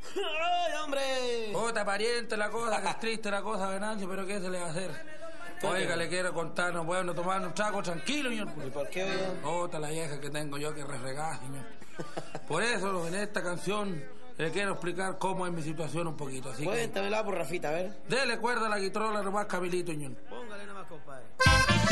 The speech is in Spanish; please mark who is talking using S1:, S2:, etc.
S1: ¡Ay, hombre!
S2: Puta, pariente la cosa, que es triste la cosa, Venancio, pero ¿qué se le va a hacer? Oiga, le quiero contar, no podemos tomar un trago tranquilo, señor.
S1: ¿Y por qué, oiga?
S2: Puta, la vieja que tengo yo que refregar, señor. Por eso, en esta canción, le quiero explicar cómo es mi situación un poquito, así que...
S1: Cuéntamela por Rafita, a ver.
S2: Dele cuerda a la guitarra nomás, Camilito, señor.
S1: Póngale nomás, compadre.